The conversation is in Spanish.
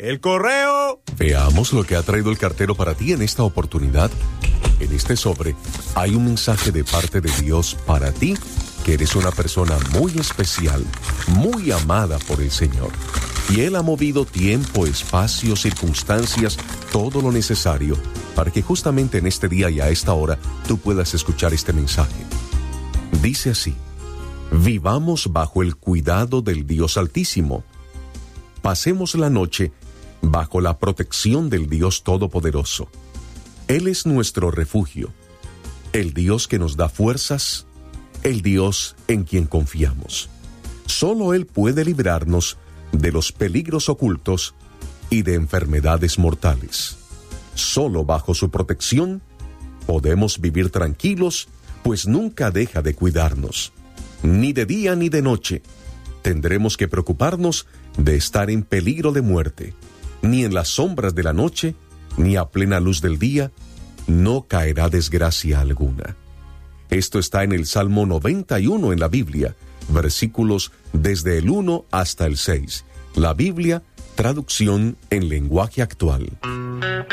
¡El correo! Veamos lo que ha traído el cartero para ti en esta oportunidad. En este sobre hay un mensaje de parte de Dios para ti, que eres una persona muy especial, muy amada por el Señor. Y Él ha movido tiempo, espacio, circunstancias, todo lo necesario para que justamente en este día y a esta hora tú puedas escuchar este mensaje. Dice así: vivamos bajo el cuidado del Dios Altísimo. Pasemos la noche bajo la protección del Dios Todopoderoso. Él es nuestro refugio, el Dios que nos da fuerzas, el Dios en quien confiamos. Solo Él puede librarnos de los peligros ocultos y de enfermedades mortales. Solo bajo su protección podemos vivir tranquilos, pues nunca deja de cuidarnos. Ni de día ni de noche tendremos que preocuparnos de estar en peligro de muerte. Ni en las sombras de la noche, ni a plena luz del día, no caerá desgracia alguna. Esto está en el Salmo 91 en la Biblia, versículos desde el 1 hasta el 6. La Biblia, traducción en lenguaje actual.